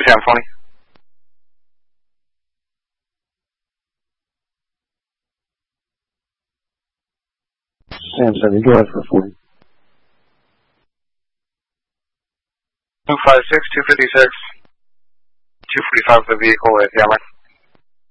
Sam 20. Sam 70, go ahead for 40. 256, 256, 245 for the vehicle at Yammer.